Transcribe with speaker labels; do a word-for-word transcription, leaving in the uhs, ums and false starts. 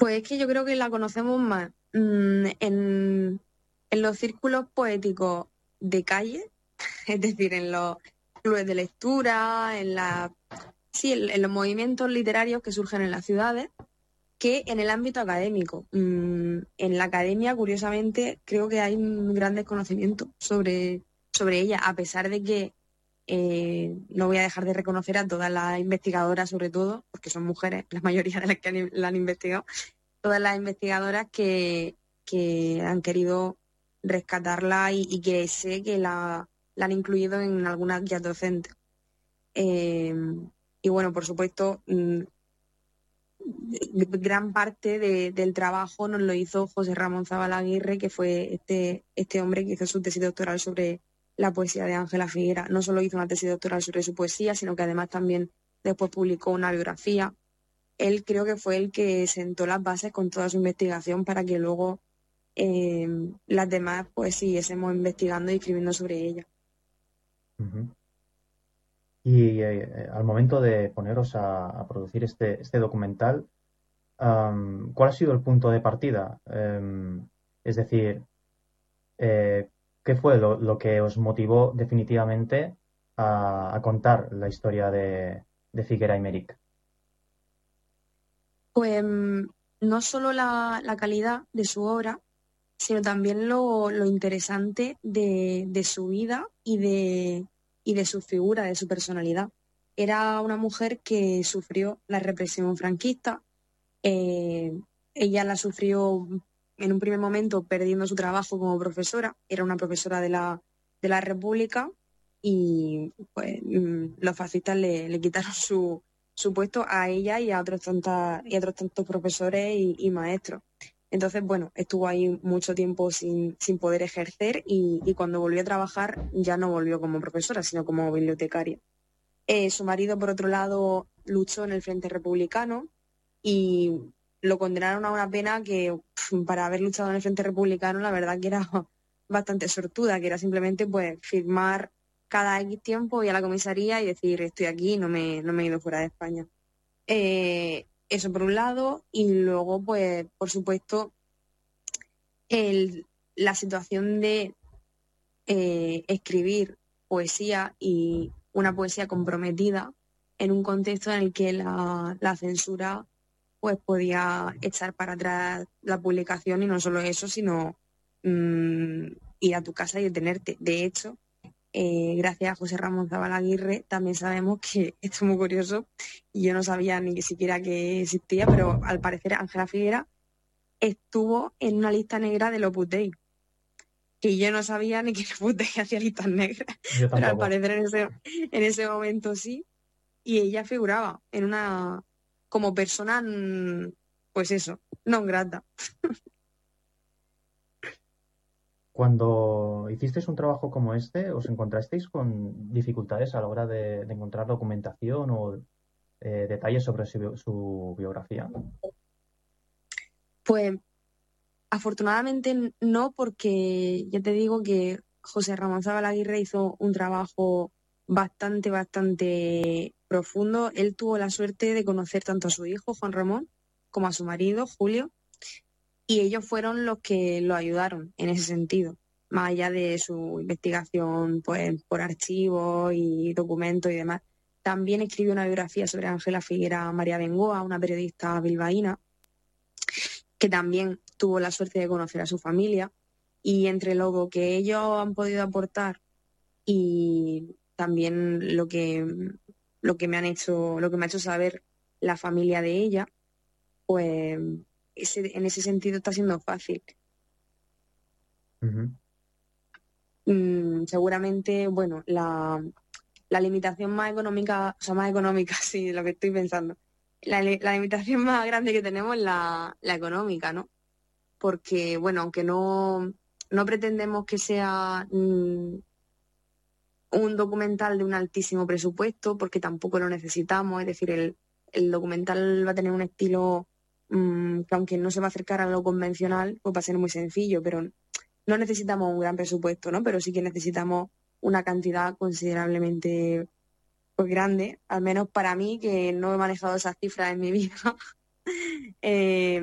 Speaker 1: Pues es que yo creo que la conocemos más mm, en, en los círculos poéticos de calle, es decir, en los clubes de lectura, en la, sí, en, en los movimientos literarios que surgen en las ciudades, que en el ámbito académico. Mm, en la academia, curiosamente, creo que hay un gran desconocimiento sobre, sobre ella, a pesar de que eh, no voy a dejar de reconocer a todas las investigadoras, sobre todo, porque son mujeres, la mayoría de las que han- la han investigado, todas las investigadoras que, que han querido rescatarla y, y que sé que la, la han incluido en algunas guías docentes. Eh, y bueno, por supuesto, mm, gran parte de- del trabajo nos lo hizo José Ramón Zabalaguirre, que fue este, este hombre que hizo su tesis doctoral sobre la poesía de Ángela Figuera. No solo hizo una tesis doctoral sobre su poesía, sino que además también después publicó una biografía. Él creo que fue el que sentó las bases con toda su investigación para que luego eh, las demás pues siguiésemos investigando y escribiendo sobre ella.
Speaker 2: Ujú. Y eh, eh, al momento de poneros a, a producir este, este documental, am, ¿cuál ha sido el punto de partida? Em, es decir, eh, ¿qué fue lo, lo que os motivó definitivamente a, a contar la historia de, de Figuera y Merik?
Speaker 1: Pues mm, no solo la, la calidad de su obra, sino también lo, lo interesante de, de su vida y de, y de su figura, de su personalidad. Era una mujer que sufrió la represión franquista. eh, Ella la sufrió en un primer momento perdiendo su trabajo como profesora. Era una profesora de la, de la República y pues mm, los fascistas le, le quitaron su, su puesto a ella y a otros tantas, y a otros tantos profesores y, y maestros. Entonces, bueno, estuvo ahí mucho tiempo sin, sin poder ejercer y, y cuando volvió a trabajar ya no volvió como profesora, sino como bibliotecaria. Eh, su marido, por otro lado, luchó en el Frente Republicano y lo condenaron a una pena que pf, para haber luchado en el Frente Republicano la verdad que era bastante sortuda, que era simplemente pues firmar cada X tiempo y a la comisaría y decir estoy aquí, no me, no me he ido fuera de España. Eh, eso por un lado y luego pues por supuesto el, la situación de eh, escribir poesía y una poesía comprometida en un contexto en el que la, la censura pues podía echar para atrás la publicación y no solo eso, sino mm, ir a tu casa y detenerte. De hecho, eh, gracias a José Ramón Zabalaguirre también sabemos que esto es muy curioso y yo no sabía ni siquiera que existía, pero al parecer Ángela Figuera estuvo en una lista negra del Opus Dei que yo no sabía ni que el Opus Dei hacía listas negras,
Speaker 2: Yo
Speaker 1: pero al
Speaker 2: tampoco.
Speaker 1: parecer en ese, en ese momento sí, y ella figuraba en una, como persona, mm, pues eso, no grata.
Speaker 2: Cuando hicisteis un trabajo como este, ¿os encontrasteis con dificultades a la hora de, de encontrar documentación o eh, detalles sobre su, bio- su biografía?
Speaker 1: Pues afortunadamente no, porque ya te digo que José Ramón Zabalaguirre hizo un trabajo bastante, bastante profundo. Él tuvo la suerte de conocer tanto a su hijo, Juan Ramón, como a su marido, Julio, y ellos fueron los que lo ayudaron en ese sentido, más allá de su investigación pues, por archivos y documentos y demás. También escribió una biografía sobre Ángela Figuera María Bengoa, una periodista bilbaína, que también tuvo la suerte de conocer a su familia. Y entre lo que ellos han podido aportar y también lo que, lo que me han hecho, lo que me ha hecho saber la familia de ella, pues ese, en ese sentido está siendo fácil.
Speaker 2: Ujú.
Speaker 1: Mm, seguramente, bueno, la, la limitación más económica, o sea, más económica, sí, lo que estoy pensando. La, li- la limitación más grande que tenemos es la, la económica, ¿no? Porque, bueno, aunque no, no pretendemos que sea mm, un documental de un altísimo presupuesto, porque tampoco lo necesitamos, es decir, el, el documental va a tener un estilo mm, que aunque no se va a acercar a lo convencional, pues va a ser muy sencillo, pero no necesitamos un gran presupuesto, ¿no? Pero sí que necesitamos una cantidad considerablemente pues, grande, al menos para mí, que no he manejado esas cifras en mi vida. Eh,